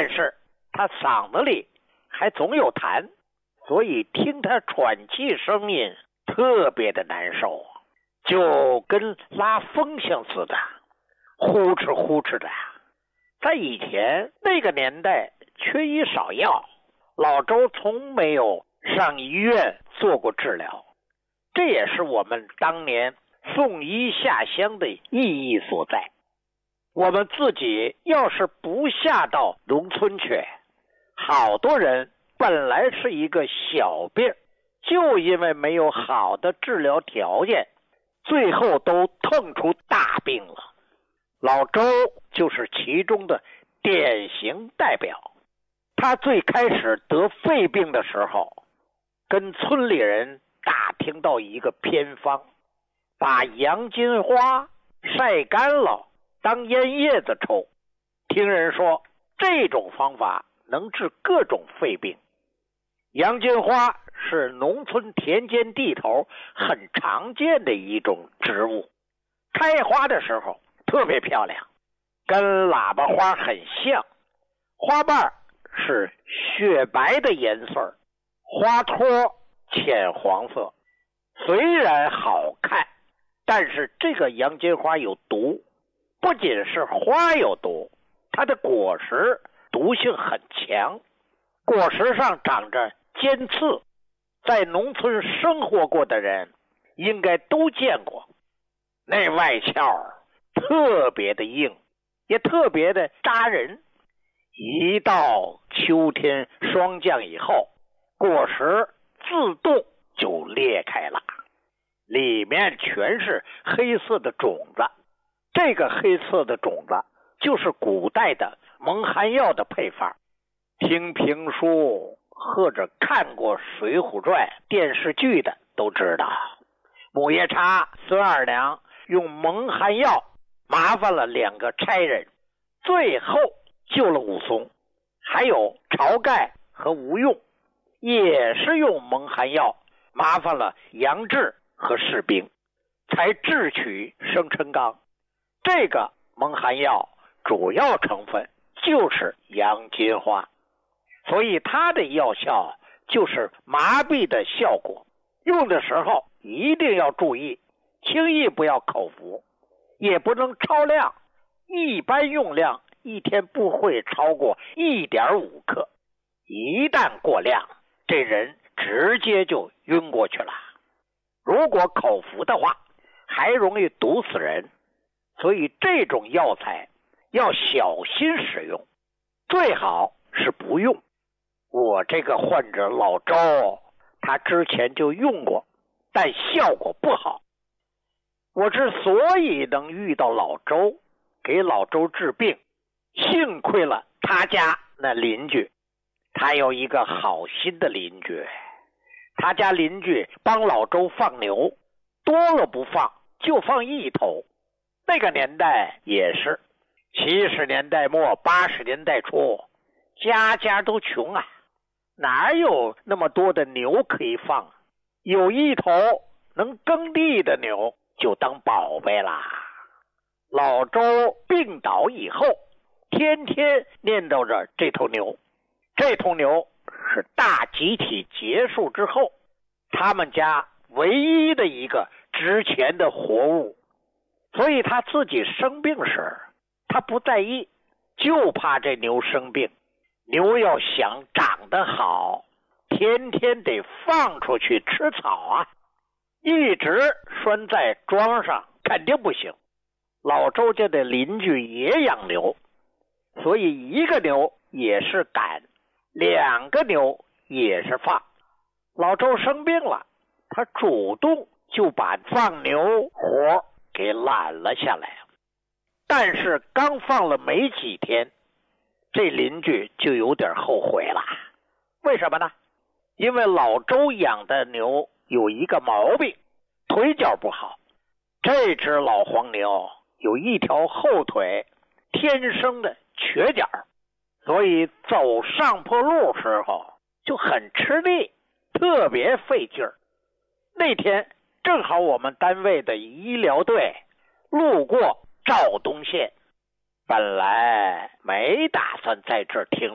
但是他嗓子里还总有痰，所以听他喘气声音特别的难受，就跟拉风箱似的，呼哧呼哧的。在以前那个年代缺医少药，老周从没有上医院做过治疗，这也是我们当年送医下乡的意义所在。我们自己要是不下到农村去，好多人本来是一个小病，就因为没有好的治疗条件，最后都腾出大病了。老周就是其中的典型代表。他最开始得肺病的时候，跟村里人打听到一个偏方，把洋金花晒干了当烟叶子抽，听人说这种方法能治各种肺病。洋金花是农村田间地头很常见的一种植物，开花的时候特别漂亮，跟喇叭花很像，花瓣是雪白的颜色，花托浅黄色。虽然好看，但是这个洋金花有毒，不仅是花有毒，它的果实毒性很强，果实上长着尖刺，在农村生活过的人应该都见过。那外壳特别的硬，也特别的扎人。一到秋天霜降以后，果实自动就裂开了，里面全是黑色的种子。这个黑色的种子就是古代的蒙汗药的配方。听评书或者看过《水浒传》电视剧的都知道，母夜叉孙二娘用蒙汗药麻烦了2个差人，最后救了武松。还有晁盖和吴用也是用蒙汗药麻烦了杨志和士兵，才智取生辰纲。这个蒙汗药主要成分就是洋金花，所以它的药效就是麻痹的效果。用的时候一定要注意，轻易不要口服，也不能超量，一般用量一天不会超过 1.5 克，一旦过量，这人直接就晕过去了。如果口服的话，还容易毒死人，所以这种药材要小心使用，最好是不用。我这个患者老周，他之前就用过，但效果不好。我之所以能遇到老周，给老周治病，幸亏了他家那邻居。他有一个好心的邻居，他家邻居帮老周放牛，多了不放，就放1头。那个年代也是70年代末80年代初，家家都穷啊，哪有那么多的牛可以放？有1头能耕地的牛就当宝贝啦。老周病倒以后，天天念叨着这头牛。这头牛是大集体结束之后他们家唯一的一个值钱的活物，所以他自己生病时他不在意，就怕这牛生病。牛要想长得好，天天得放出去吃草啊，一直拴在桩上肯定不行。老周家的邻居也养牛，所以1个牛也是赶，2个牛也是放。老周生病了，他主动就把放牛活给揽了下来。但是刚放了没几天，这邻居就有点后悔了。为什么呢？因为老周养的牛有一个毛病，腿脚不好。这只老黄牛有1条后腿天生的瘸脚，所以走上坡路时候就很吃力，特别费劲儿。那天正好我们单位的医疗队路过肇东县，本来没打算在这儿停